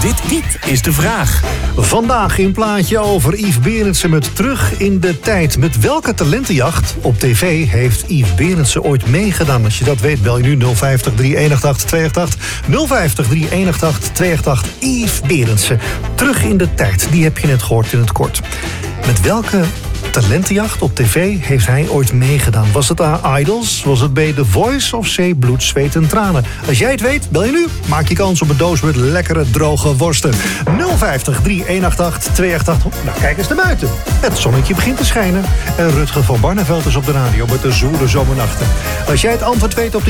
Dit is de vraag. Vandaag een plaatje over Yves Berendsen met Terug in de Tijd. Met welke talentenjacht op tv heeft Yves Berendsen ooit meegedaan? Als je dat weet, bel je nu 050 318 288. 050 318 288. Yves Berendsen. Terug in de Tijd. Die heb je net gehoord in het kort. Met welke talentenjacht op tv heeft hij ooit meegedaan? Was het A, Idols? Was het B, The Voice? Of C, Bloed, Zweet en Tranen? Als jij het weet, bel je nu. Maak je kans op een doos met lekkere droge worsten. 050 318 288. Nou, kijk eens naar buiten. Het zonnetje begint te schijnen. En Rutger van Barneveld is op de radio met de zoele zomernachten. Als jij het antwoord weet op die